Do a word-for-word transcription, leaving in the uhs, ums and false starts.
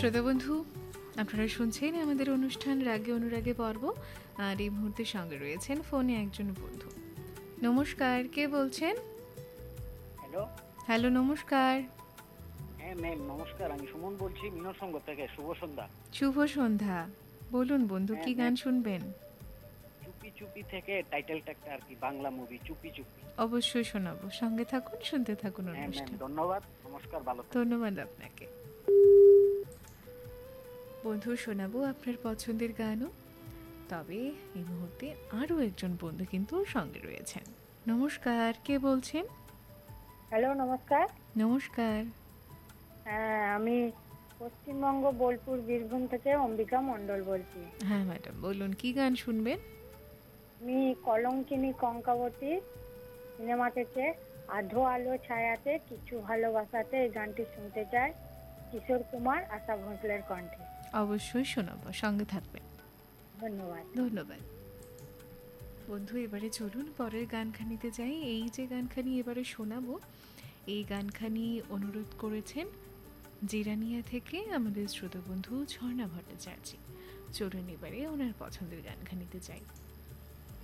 শ্রোতা বন্ধু, আপনারা শুনছেন আমাদের অনুষ্ঠান রাগে অনুরাগে পর্ব। আর এই মুহূর্তে সঙ্গে রয়েছেন ফোনে একজন বন্ধু। নমস্কার, কে বলছেন? হ্যালো। হ্যালো, নমস্কার। হ্যাঁ ম্যাম, নমস্কার। আমি সুমন বলছি মিনসঙ্গ থেকে। শুভ সন্ধ্যা। শুভ সন্ধ্যা। বলুন বন্ধু, হ্যাঁ কি গান ম্যাম, শুনবেন? চুপি চুপি থেকে টাইটেলটা একটা আর কি, বাংলা মুভি চুপি চুপি। অবশ্যই শোনাবো, সঙ্গে থাকুন, শুনতে থাকুন হ্যাঁ ম্যাম, অনুষ্ঠান। ধন্যবাদ। নমস্কার, ভালো থাকবেন। ধন্যবাদ আপনাকে। বন্ধু, শোনাবো আপনার পছন্দের গানও। তবে এই মুহূর্তে আরও একজন বন্ধু কিন্তু সঙ্গে রয়েছেন। নমস্কার, কে বলছেন? হ্যালো, নমস্কার। নমস্কার। হ্যাঁ, আমি পশ্চিমবঙ্গ বোলপুর বীরভূম থেকে অম্বিকা মণ্ডল বলছি। হ্যাঁ ম্যাডাম, বলুন কি গান শুনবেন? আমি কলঙ্কিনী কঙ্কাবতী সিনেমা থেকে আধো আলো ছায়াতে কিছু ভালোবাসাতে এই গানটি শুনতে চাই, কিশোর কুমার, আশা ভোঁসলের কণ্ঠে। অবশ্যই শোনাবো, সঙ্গে থাকবেন। ধন্যবাদ। ধন্যবাদ। বন্ধু, এবারে চলুন পরের গানখানিতে যাই। এই যে গানখানি এবারে শোনাবো, এই গানখানি অনুরোধ করেছেন জিরানিয়া থেকে আমাদের শ্রোতা বন্ধু ঝর্ণা ভট্টাচার্য। চলুন এবারে ওনার পছন্দের গানখানিতে যাই।